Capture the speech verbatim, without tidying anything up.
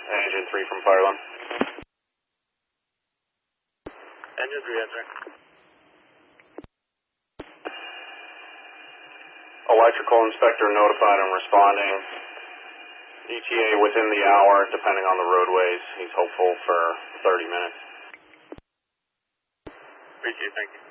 Engine three from Fireland. Engine three, answer. Electrical inspector notified and responding. E T A within the hour, depending on the roadways. He's hopeful for thirty minutes. Appreciate it, thank you.